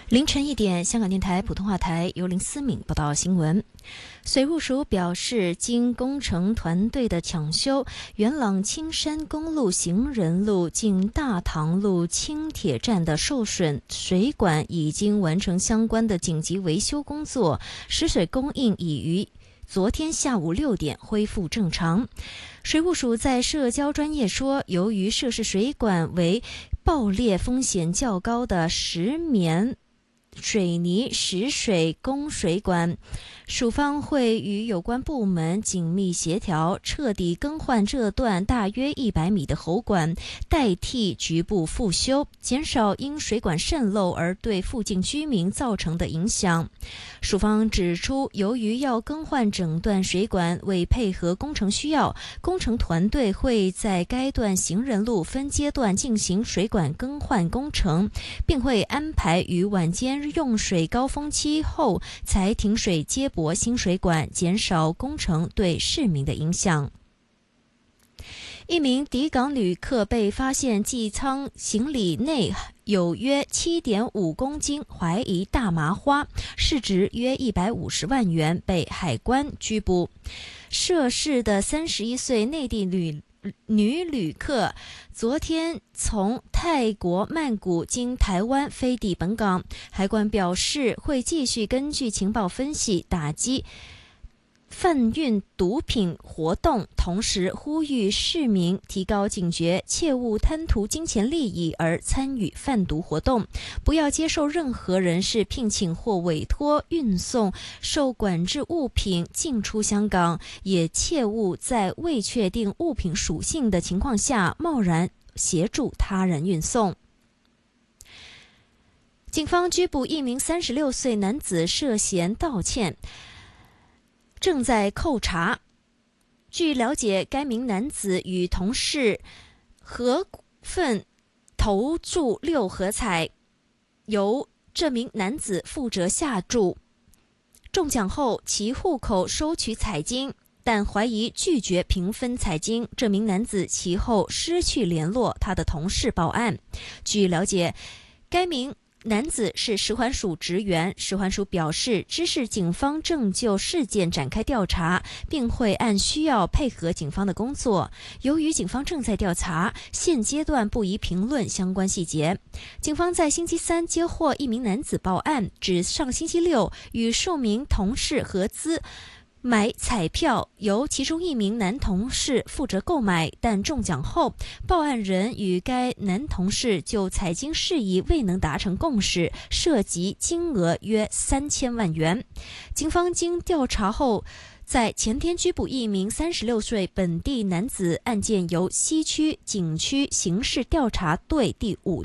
凌晨1点，香港电台普通话台由林思敏报道新闻。水务署表示，经工程团队的抢修，元朗青山公路行人路近大塘路轻铁站的受损水管已经完成相关的紧急维修工作，食水供应已于昨天下午6点恢复正常。水务署在社交专页说，由于涉事水管为爆裂风险较高的石棉水泥食水供水管，署方会与有关部门紧密协调，彻底更换这段大约100米的喉管，代替局部复修，减少因水管渗漏而对附近居民造成的影响。署方指出，由于要更换整段水管，为配合工程需要，工程团队会在该段行人路分阶段进行水管更换工程，并会安排于晚间用水高峰期后才停水接驳新水管，减少工程对市民的影响。一名抵港旅客被发现寄舱行李内有约 7.5 公斤怀疑大麻花，市值约150万元，被海关拘捕。涉事的31岁内地女旅客昨天从泰国曼谷经台湾飞抵本港，海关表示会继续根据情报分析打击贩运毒品活动，同时呼吁市民提高警觉，切勿贪图金钱利益而参与贩毒活动，不要接受任何人士聘请或委托运送受管制物品进出香港，也切勿在未确定物品属性的情况下贸然协助他人运送。警方拘捕一名36岁男子涉嫌盗窃，正在扣查。据了解，该名男子与同事合份投注6合彩，由这名男子负责下注，中奖后其户口收取彩金，但怀疑拒绝平分彩金，这名男子其后失去联络，他的同事报案。据了解，该名男子是食环署职员，食环署表示，知悉警方正就事件展开调查，并会按需要配合警方的工作。由于警方正在调查，现阶段不宜评论相关细节。警方在星期3接获一名男子报案，指上星期6与数名同事合资买彩票，由其中一名男同事负责购买，但中奖后，报案人与该男同事就彩金事宜未能达成共识，涉及金额约3000万元。警方经调查后，在前天拘捕一名36岁本地男子，案件由西区警区刑事调查队第5